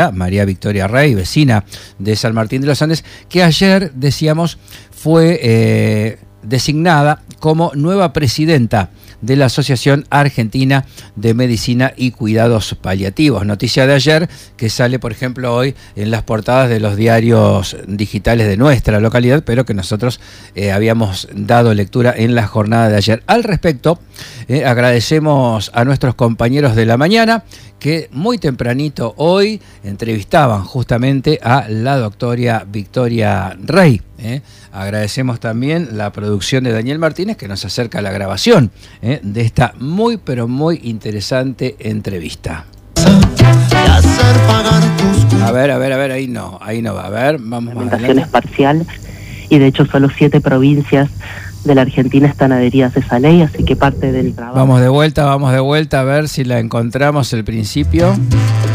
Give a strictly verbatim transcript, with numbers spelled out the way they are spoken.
María Victoria Rey, vecina de San Martín de los Andes, que ayer, decíamos, fue eh, designada como nueva presidenta de la Asociación Argentina de Medicina y Cuidados Paliativos. Noticia de ayer que sale, por ejemplo, hoy en las portadas de los diarios digitales de nuestra localidad, pero que nosotros eh, habíamos dado lectura en la jornada de ayer. Al respecto, eh, agradecemos a nuestros compañeros de la mañana que muy tempranito hoy entrevistaban justamente a la doctora Victoria Rey. ¿eh? Agradecemos también la producción de Daniel Martínez, que nos acerca a la grabación ¿eh? de esta muy pero muy interesante entrevista. A ver, a ver, a ver, ahí no, ahí no va, a ver, vamos más adelante. Es parcial y de hecho solo siete provincias de la Argentina están adheridas a esa ley, así que parte del trabajo... Vamos de vuelta, vamos de vuelta a ver si la encontramos el principio.